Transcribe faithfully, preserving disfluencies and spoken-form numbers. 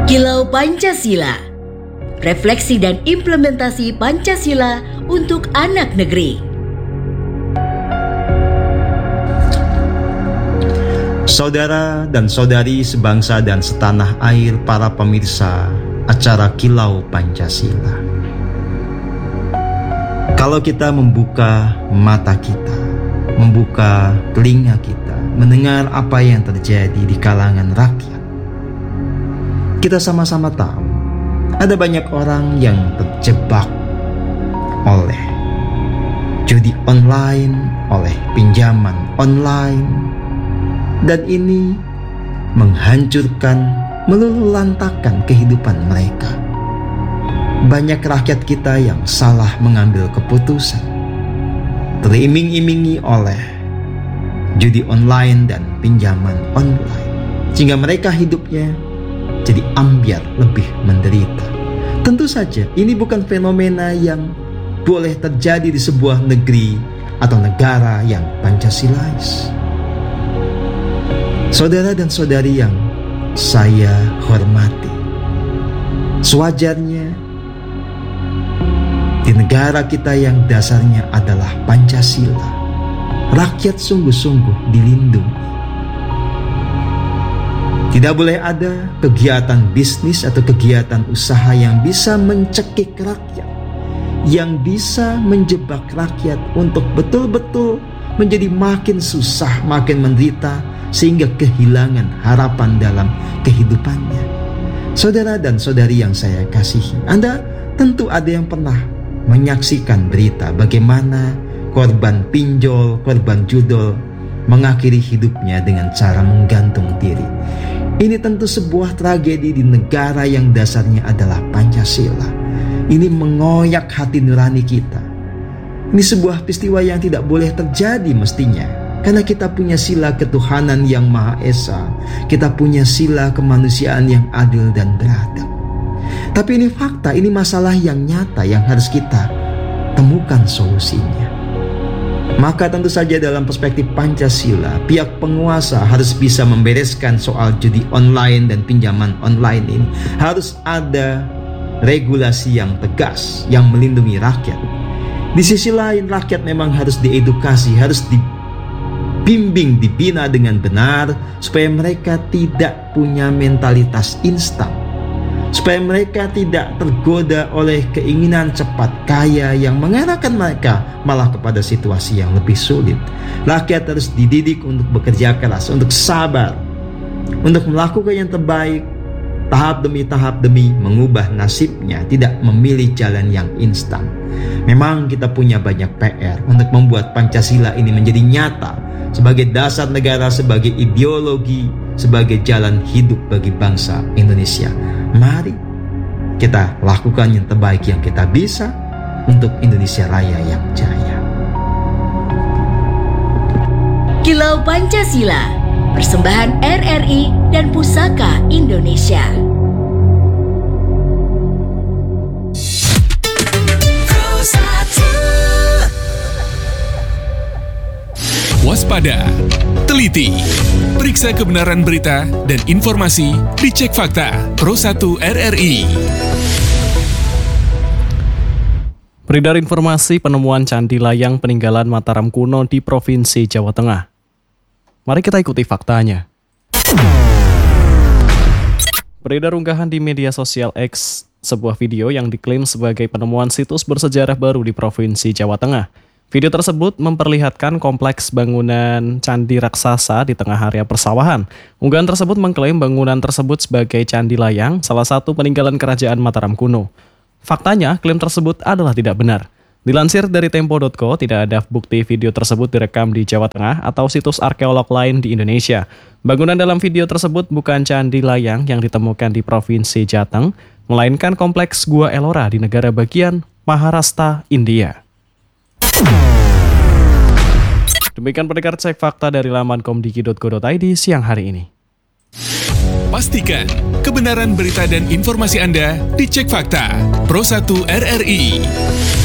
Kilau Pancasila, refleksi dan implementasi Pancasila untuk anak negeri. Saudara dan saudari sebangsa dan setanah air, para pemirsa acara Kilau Pancasila. Kalau kita membuka mata kita, membuka telinga kita, mendengar apa yang terjadi di kalangan rakyat, kita sama-sama tahu ada banyak orang yang terjebak oleh judi online, oleh pinjaman online, dan ini menghancurkan, meluluhlantakkan kehidupan mereka. Banyak rakyat kita yang salah mengambil keputusan, teriming-imingi oleh judi online dan pinjaman online, sehingga mereka hidupnya jadi ambyar, lebih menderita. Tentu saja ini bukan fenomena yang boleh terjadi di sebuah negeri atau negara yang Pancasilais. Saudara dan saudari yang saya hormati, sewajarnya di negara kita yang dasarnya adalah Pancasila, rakyat sungguh-sungguh dilindungi. Tidak boleh ada kegiatan bisnis atau kegiatan usaha yang bisa mencekik rakyat, yang bisa menjebak rakyat untuk betul-betul menjadi makin susah, makin menderita, sehingga kehilangan harapan dalam kehidupannya. Saudara dan saudari yang saya kasihi, Anda tentu ada yang pernah menyaksikan berita bagaimana korban pinjol, korban judol mengakhiri hidupnya dengan cara menggantung diri. Ini tentu sebuah tragedi di negara yang dasarnya adalah Pancasila. Ini mengoyak hati nurani kita. Ini sebuah peristiwa yang tidak boleh terjadi mestinya, karena kita punya sila ketuhanan yang Maha Esa. Kita punya sila kemanusiaan yang adil dan beradab. Tapi ini fakta, ini masalah yang nyata yang harus kita temukan solusinya. Maka tentu saja dalam perspektif Pancasila, pihak penguasa harus bisa membereskan soal judi online dan pinjaman online ini. Harus ada regulasi yang tegas yang melindungi rakyat. Di sisi lain, rakyat memang harus diedukasi, harus dibimbing, dibina dengan benar, supaya mereka tidak punya mentalitas instan, supaya mereka tidak tergoda oleh keinginan cepat kaya yang mengarahkan mereka malah kepada situasi yang lebih sulit. Rakyat harus dididik untuk bekerja keras, untuk sabar, untuk melakukan yang terbaik, tahap demi tahap demi mengubah nasibnya, tidak memilih jalan yang instan. Memang kita punya banyak P R untuk membuat Pancasila ini menjadi nyata sebagai dasar negara, sebagai ideologi, sebagai jalan hidup bagi bangsa Indonesia. Mari kita lakukan yang terbaik yang kita bisa untuk Indonesia Raya yang jaya. Kilau Pancasila, persembahan R R I dan Pusaka Indonesia. Waspada, teliti, periksa kebenaran berita dan informasi, dicek fakta. Pro satu R R I. Beredar informasi penemuan candi layang peninggalan Mataram kuno di Provinsi Jawa Tengah. Mari kita ikuti faktanya. Beredar unggahan di media sosial X sebuah video yang diklaim sebagai penemuan situs bersejarah baru di Provinsi Jawa Tengah. Video tersebut memperlihatkan kompleks bangunan candi raksasa di tengah area persawahan. Unggahan tersebut mengklaim bangunan tersebut sebagai candi layang, salah satu peninggalan kerajaan Mataram kuno. Faktanya, klaim tersebut adalah tidak benar. Dilansir dari tempo titik co, tidak ada bukti video tersebut direkam di Jawa Tengah atau situs arkeolog lain di Indonesia. Bangunan dalam video tersebut bukan candi layang yang ditemukan di Provinsi Jateng, melainkan kompleks Gua Ellora di negara bagian Maharashtra, India. Demikian pendengar cek fakta dari laman komdiki titik co titik id siang hari ini. Pastikan kebenaran berita dan informasi Anda dicek fakta. Pro satu R R I.